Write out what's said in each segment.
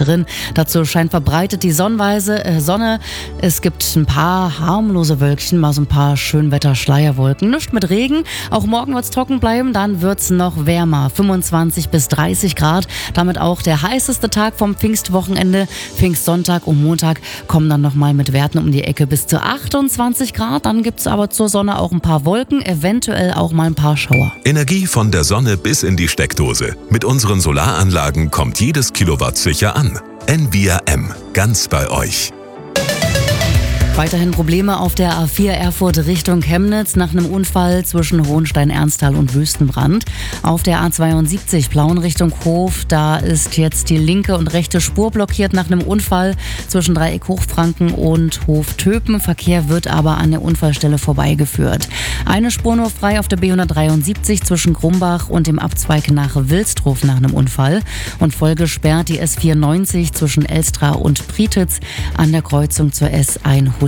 drin. Dazu scheint verbreitet die Sonne. Es gibt ein paar harmlose Wölkchen, mal so ein paar Schönwetter-Schleierwolken. Nichts mit Regen. Auch morgen wird es trocken bleiben, dann wird es noch wärmer. 25 bis 30 Grad. Damit auch der heißeste Tag vom Pfingstwochenende. Pfingstsonntag und Montag kommen dann nochmal mit Werten um die Ecke bis zu 28 Grad. Dann gibt es aber zur Sonne auch ein paar Wolken, eventuell auch mal ein paar Schauer. Energie von der Sonne bis in die Steckdose. Mit unseren Solaranlagen kommt jedes Kilowatt sicher an. Envia M. Ganz bei euch. Weiterhin Probleme auf der A4 Erfurt Richtung Chemnitz nach einem Unfall zwischen Hohenstein-Ernsthal und Wüstenbrand. Auf der A72 Plauen Richtung Hof, da ist jetzt die linke und rechte Spur blockiert nach einem Unfall zwischen Dreieck Hochfranken und Hof Töpen. Verkehr wird aber an der Unfallstelle vorbeigeführt. Eine Spur nur frei auf der B173 zwischen Grumbach und dem Abzweig nach Wilsdruf nach einem Unfall. Und voll gesperrt die S94 zwischen Elstra und Prietitz an der Kreuzung zur S105.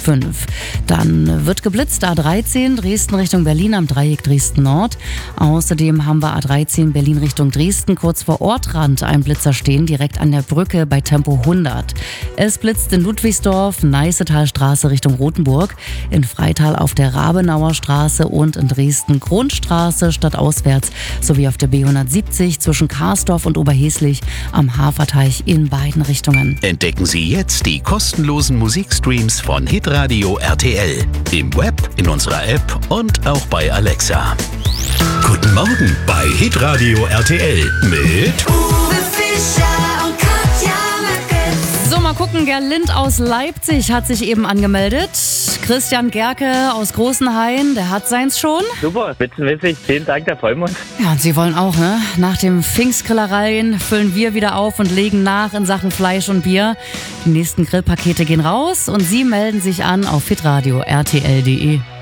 Dann wird geblitzt A13 Dresden Richtung Berlin am Dreieck Dresden Nord. Außerdem haben wir A13 Berlin Richtung Dresden kurz vor Ortrand ein Blitzer stehen, direkt an der Brücke bei Tempo 100. Es blitzt in Ludwigsdorf, Neißetalstraße Richtung Rothenburg, in Freital auf der Rabenauer Straße und in Dresden Grundstraße stadtauswärts sowie auf der B170 zwischen Karsdorf und Oberheslich am Haferteich in beiden Richtungen. Entdecken Sie jetzt die kostenlosen Musikstreams von Hitradio RTL. Im Web, in unserer App und auch bei Alexa. Guten Morgen bei Hitradio RTL mit Uwe Fischer und Katja Möckes. So, mal gucken, Gerlind aus Leipzig hat sich eben angemeldet. Christian Gerke aus Großenhain, der hat seins schon. Super, spitzenmäßig. Vielen Dank, da freuen wir uns. Ja, und Sie wollen auch, ne? Nach dem Pfingstgrillereien füllen wir wieder auf und legen nach in Sachen Fleisch und Bier. Die nächsten Grillpakete gehen raus und Sie melden sich an auf hitradio rtl.de.